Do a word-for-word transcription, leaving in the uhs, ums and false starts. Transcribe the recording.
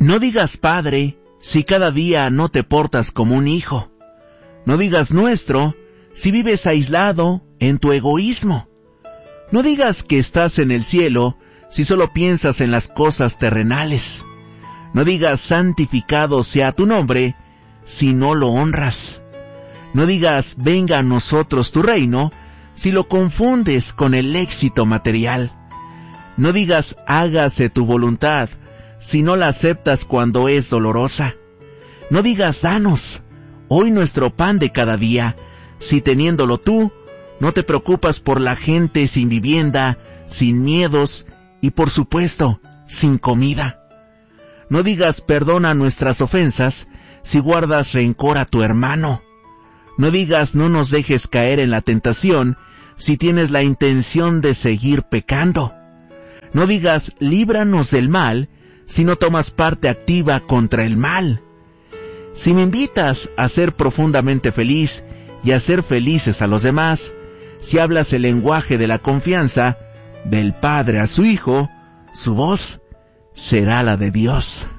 No digas Padre si cada día no te portas como un hijo. No digas nuestro si vives aislado en tu egoísmo. No digas que estás en el cielo si solo piensas en las cosas terrenales. No digas santificado sea tu nombre si no lo honras. No digas venga a nosotros tu reino si lo confundes con el éxito material. No digas hágase tu voluntad si no la aceptas cuando es dolorosa. No digas danos hoy nuestro pan de cada día si teniéndolo tú no te preocupas por la gente sin vivienda, sin miedos y por supuesto sin comida. No digas perdona nuestras ofensas si guardas rencor a tu hermano. No digas no nos dejes caer en la tentación si tienes la intención de seguir pecando. No digas líbranos del mal si no tomas parte activa contra el mal. Si me invitas a ser profundamente feliz y a ser felices a los demás, si hablas el lenguaje de la confianza, del Padre a su Hijo, su voz será la de Dios.